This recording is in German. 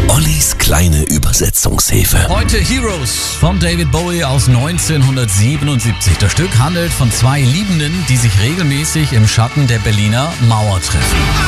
Ollis kleine Übersetzungshilfe. Heute Heroes von David Bowie aus 1977. Das Stück handelt von zwei Liebenden, die sich regelmäßig im Schatten der Berliner Mauer treffen.